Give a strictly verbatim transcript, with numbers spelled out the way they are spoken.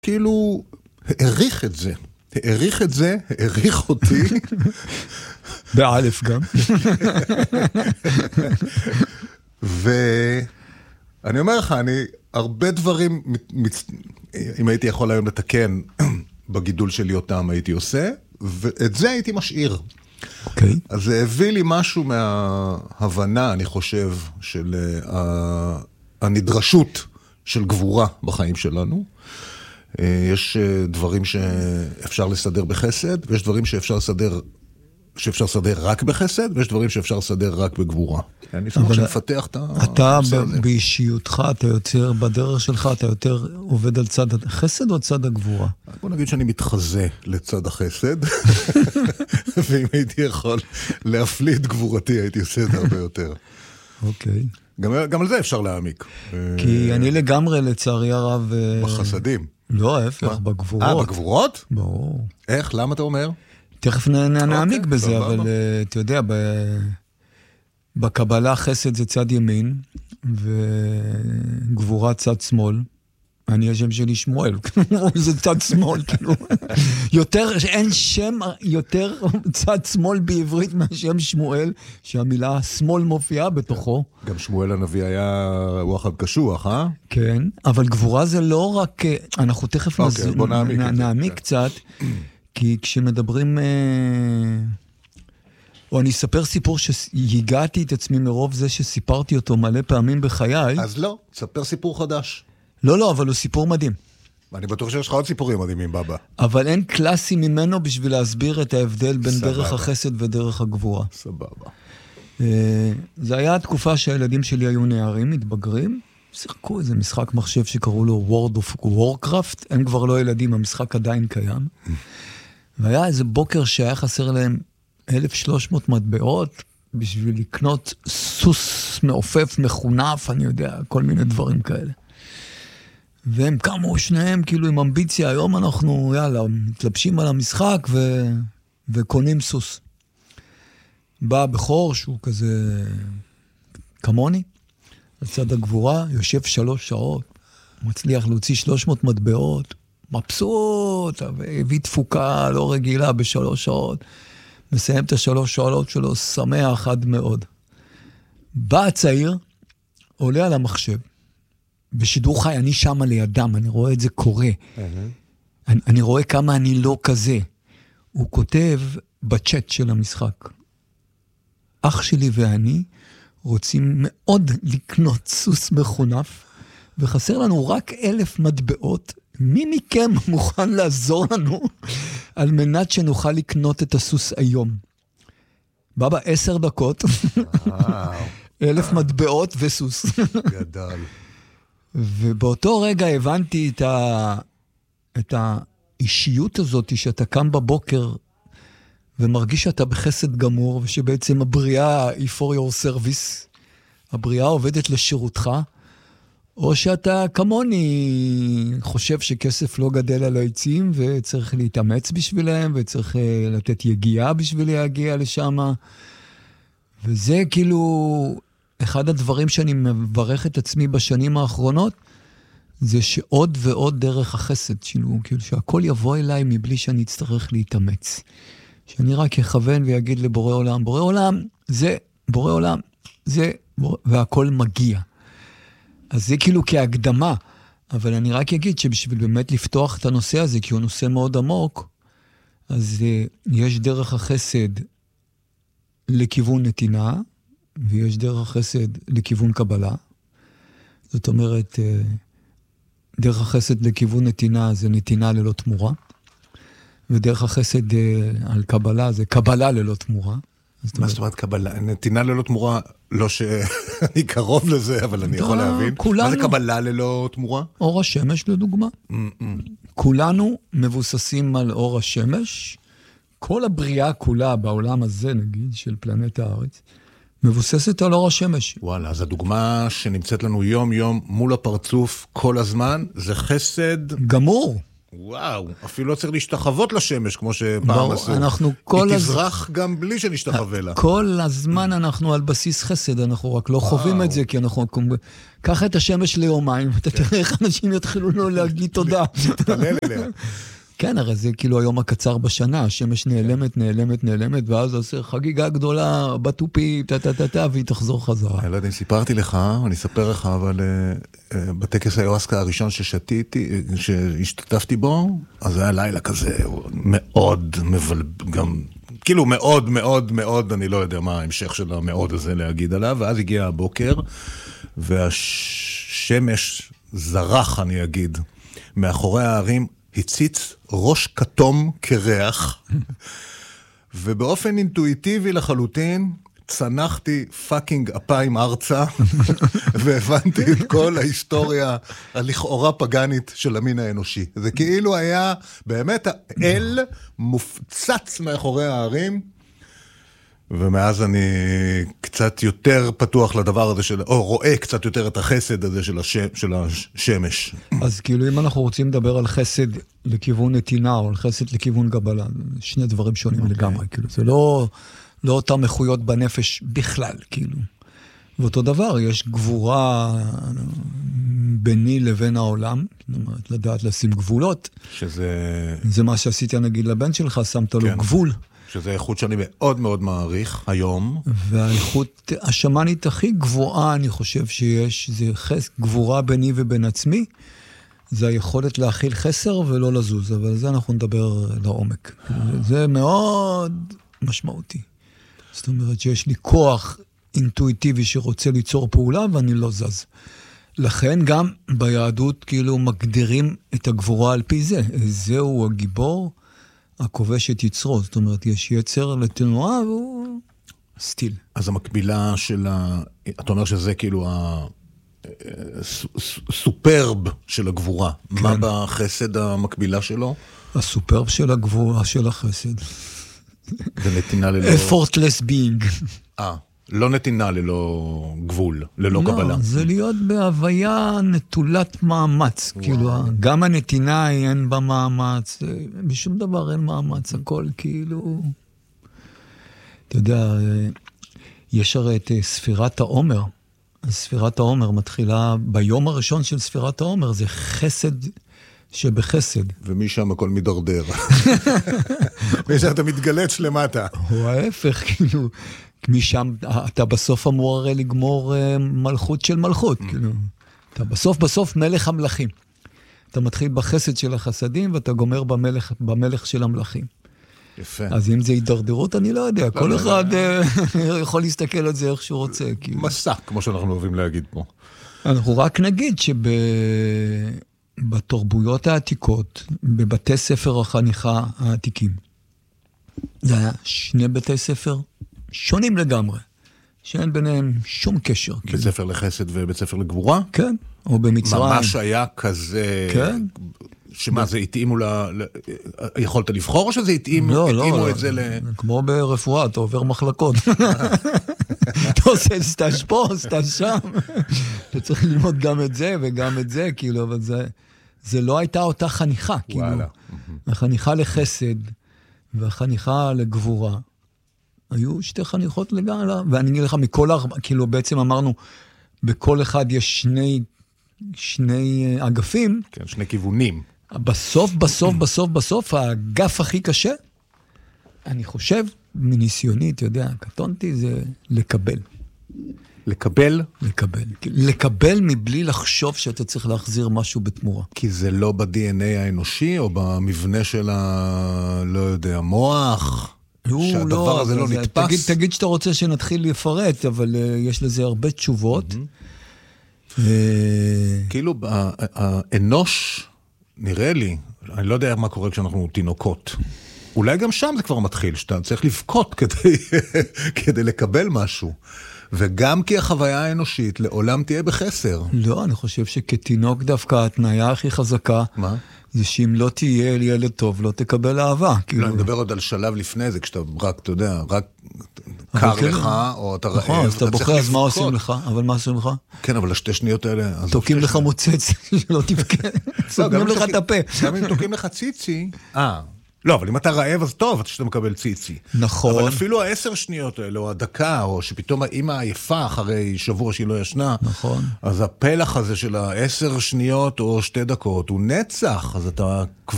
כאילו העריך את זה. העריך את זה, העריך אותי. באלף גם. ואני אומר לך, אני הרבה דברים, אם הייתי יכול היום לתקן בגידול שלי אותם הייתי עושה, ואת זה הייתי משאיר. אוקיי. אז זה הביא לי משהו מההבנה, אני חושב, של הנדרשות של גבורה בחיים שלנו. יש דברים שאפשר לסדר בחסד, ויש דברים שאפשר לסדר, שאפשר לסדר רק בחסד, ויש דברים שאפשר לסדר רק בגבורה. אני אשמח שנפתח את הנושא הזה. אתה באישיותך, אתה יותר, בדרך שלך, אתה יותר עובד על צד החסד או צד הגבורה? בוא נגיד שאני מתחזה לצד החסד, ואם הייתי יכול להפליט גבורתי, הייתי עושה את הרבה יותר. אוקיי. גם, גם על זה אפשר להעמיק. כי אני לגמרי, לצערי הרב... בחסדים. לא, ההפך, בגבורות. אה, בגבורות? ברור. איך? למה אתה אומר? תכף נעמיק בזה, אבל אתה יודע, בקבלה חסד זה צד ימין, וגבורה צד שמאל. אני השם שלי שמואל, זה צד שמאל, כאילו. יותר, אין שם יותר צד שמאל בעברית מהשם שמואל, שהמילה שמאל מופיעה בתוכו. גם שמואל הנביא היה וואחד קשוח, אה? כן, אבל גבורה זה לא רק, אנחנו תכף נעמיק קצת, כי כשמדברים, או אני אספר סיפור שהגעתי את עצמי מרוב זה שסיפרתי אותו מלא פעמים בחיי. אז לא, ספר סיפור חדש. לא, לא, אבל הוא סיפור מדהים. אני בטוח שיש לך עוד סיפורים מדהימים, בבא. אבל אין קלאסי ממנו בשביל להסביר את ההבדל בין סבבה. דרך החסד ודרך הגבורה. סבבה. זה היה התקופה שהילדים שלי היו נערים, מתבגרים, שיחקו איזה משחק מחשב שקראו לו World of Warcraft, הם כבר לא ילדים, המשחק עדיין קיים. והיה איזה בוקר שהיה חסר להם אלף ושלוש מאות מטבעות, בשביל לקנות סוס מעופף, מחונף, אני יודע, כל מיני דברים כאלה. והם קמו שניהם כאילו עם אמביציה, היום אנחנו, יאללה, מתלבשים על המשחק ו... וקונים סוס. בא בחור שהוא כזה כמוני, לצד הגבורה, יושב שלוש שעות, מצליח להוציא שלוש מאות מטבעות, מבסוט, והביא תפוקה לא רגילה בשלוש שעות, מסיים את השלוש שעות שלו, שמח עד מאוד. בא הצעיר, עולה על המחשב, בשידור חי, אני שם לידם, אני רואה את זה קורה. Mm-hmm. אני, אני רואה כמה אני לא כזה. הוא כותב בצ'אט של המשחק, אח שלי ואני רוצים מאוד לקנות סוס מחונף, וחסר לנו רק אלף מטבעות. מי מכם מוכן לעזור לנו על מנת שנוכל לקנות את הסוס היום? בבא, עשר דקות, אלף מטבעות וסוס. גדל. ובאותו רגע הבנתי את, ה... את האישיות הזאת, שאתה קם בבוקר ומרגיש שאתה בחסד גמור, ושבעצם הבריאה היא for your service, הבריאה עובדת לשירותך, או שאתה כמוני חושב שכסף לא גדל על העצים, וצריך להתאמץ בשבילהם, וצריך לתת יגיעה בשביל להגיע לשם. וזה כאילו... אחד הדברים שאני מברך את עצמי בשנים האחרונות, זה שעוד ועוד דרך החסד שלו, כאילו שהכל יבוא אליי מבלי שאני אצטרך להתאמץ. שאני רק יכוון ויגיד לבורא עולם, בורא עולם, זה, בורא עולם, זה, בורא, והכל מגיע. אז זה כאילו כהקדמה, אבל אני רק אגיד שבשביל באמת לפתוח את הנושא הזה, כי הוא נושא מאוד עמוק, אז יש דרך החסד לכיוון נתינה, ויש דרך החסד לכיוון קבלה. זאת אומרת, דרך החסד לכיוון נתינה זה נתינה ללא תמורה, ודרך החסד על קבלה זה קבלה ללא תמורה. מה זאת אומרת קבלה? נתינה ללא תמורה, לא שאני קרוב לזה, אבל אני יכול להבין. מה זה קבלה ללא תמורה? אור השמש לדוגמה. כולנו מבוססים על אור השמש. כל הבריאה כולה בעולם הזה, נגיד, של פלנט הארץ, מבוססת על אור השמש. וואלה, אז הדוגמה שנמצאת לנו יום יום מול הפרצוף כל הזמן, זה חסד... גמור. וואו, אפילו לא צריך להשתחוות לשמש, כמו שפעם ברור, עשו. אנחנו כל היא הז- תזרח גם בלי שנשתחווה לה. כל הזמן אנחנו על בסיס חסד, אנחנו רק לא חווים את זה, כי אנחנו... קח את השמש ליומיים, ואתה תראה איך אנשים יתחילו לו להגיד תודה. תתפלל אליה. כן, הרי זה כאילו היום הקצר בשנה, השמש נעלמת, נעלמת, נעלמת, ואז עושה חגיגה גדולה, בטופי, טה-טה-טה, והיא תחזור חזרה. אני לא יודע אם סיפרתי לך, אני אספר לך, אבל uh, uh, בטקס היואסקה הראשון ששתיתי, שהשתתפתי בו, אז היה לילה כזה מאוד מבלב, גם, כאילו מאוד מאוד מאוד, אני לא יודע מה ההמשך של המאוד הזה להגיד עליו, ואז הגיע הבוקר, והשמש זרח, אני אגיד, מאחורי הערים, הציץ ראש כתום כריח, ובאופן אינטואיטיבי לחלוטין, צנחתי פאקינג אפיים ארצה, והבנתי את כל ההיסטוריה הלכאורה פגנית של המין האנושי. זה כאילו היה באמת האל מופצץ מאחורי הערים, ומאז אני קצת יותר פתוח לדבר הזה, של, או רואה קצת יותר את החסד הזה של, השם, של השמש. אז כאילו אם אנחנו רוצים לדבר על חסד לכיוון נתינה, או על חסד לכיוון גבלה, שני דברים שונים okay. לגמרי, כאילו זה לא, לא אותם איכויות בנפש בכלל, כאילו. ואותו דבר, יש גבורה ביני לבין העולם, זאת אומרת, לדעת לשים גבולות. שזה... זה מה שעשית נגיד לבן שלך, שמת לו כן. גבול. שזה איכות שאני מאוד מאוד מעריך היום. והאיכות השמנית הכי גבוהה, אני חושב שיש, זה חס, גבורה ביני ובין עצמי, זה היכולת להכיל חסר ולא לזוז, אבל זה אנחנו נדבר לעומק. זה מאוד משמעותי. זאת אומרת שיש לי כוח אינטואיטיבי שרוצה ליצור פעולה ואני לא זז. לכן גם ביהדות כאילו מגדירים את הגבורה על פי זה. זהו הגיבור הכובש את יצרו. זאת אומרת, יש יצר לתנועה והוא סטיל. אז המקבילה של ה... אתה אומר שזה כאילו הסופרב של הגבורה. כן. מה בחסד המקבילה שלו? הסופרב של הגבורה של החסד. זה נתינה ללא... effortless being. אה, לא נתינה ללא גבול, ללא לא, קבלה. זה להיות בהוויה נטולת מאמץ. וואו. כאילו, גם הנתינה אין בה מאמץ, בשום דבר אין מאמץ, הכל כאילו... אתה יודע, יש הרי את ספירת העומר. ספירת העומר מתחילה ביום הראשון של ספירת העומר, זה חסד שבחסד. ומשם הכל מדרדר. ושם אתה מתגלץ למטה. הוא ההפך, כאילו, משם אתה בסוף אמור הרי לגמור מלכות של מלכות, כאילו. אתה בסוף בסוף מלך המלכים. אתה מתחיל בחסד של החסדים, ואתה גומר במלך, במלך של המלכים. יפה. אז אם זה הידרדרות, אני לא יודע, כל לא, אחד לא. יכול להסתכל על זה איך שהוא רוצה. כאילו. מסע, כמו שאנחנו אוהבים להגיד פה. אנחנו רק נגיד שבתרבויות העתיקות, בבתי ספר החניכה העתיקים, זה היה שני בתי ספר שונים לגמרי, שאין ביניהם שום קשר. בית ספר לחסד ובית ספר לגבורה? כן, או במצרים. ממש היה כזה... כן. שמה, זה התאימו ל... יכולת לבחור או שזה התאימו את זה ל... כמו ברפואה, אתה עובר מחלקות. אתה עושה סטאז' פה, סטאז' שם. אתה צריך ללמוד גם את זה וגם את זה, כאילו, אבל זה לא הייתה אותה חניכה, כאילו. החניכה לחסד והחניכה לגבורה. היו שתי חניכות לגמרי, ואני אגיד לך, מכל ארבע, כאילו בעצם אמרנו, בכל אחד יש שני, שני אגפים. כן, שני כיוונים. בסוף, בסוף, בסוף, בסוף, האגף הכי קשה, אני חושב, מניסיוני, אתה יודע, קטונתי, זה לקבל. לקבל? לקבל. לקבל מבלי לחשוב שאתה צריך להחזיר משהו בתמורה. כי זה לא ב-די אן איי האנושי, או במבנה של ה... לא יודע, מוח... שהדבר לא, הזה לא זה, נתפס. תגיד, תגיד שאתה רוצה שנתחיל לפרט, אבל uh, יש לזה הרבה תשובות. Mm-hmm. ו... כאילו, האנוש, נראה לי, אני לא יודע מה קורה כשאנחנו תינוקות. אולי גם שם זה כבר מתחיל, שאתה צריך לבכות כדי, כדי לקבל משהו. וגם כי החוויה האנושית לעולם תהיה בחסר. לא, אני חושב שכתינוק דווקא התנאיה הכי חזקה, מה? זה שאם לא תהיה ילד טוב, לא תקבל אהבה. לא, אני מדבר עוד על שלב לפני זה, כשאתה רק, אתה יודע, רק קר לך, או אתה רעב. נכון, אז אתה בוכה, אז מה עושים לך? אבל מה עושים לך? כן, אבל השתי שניות האלה... תוקים לך מוצץ, שלא תבכה. סוגרים לך את הפה. גם אם תוקים לך ציצי... אה... לא, אבל אם אתה רעב, אז טוב, שאתה מקבל ציצי. נכון. אבל אפילו העשר שניות האלה, או הדקה, או שפתאום האמא עייפה אחרי שבוע שהיא לא ישנה, נכון. אז הפלח הזה של העשר שניות או שתי דקות, הוא נצח, אז אתה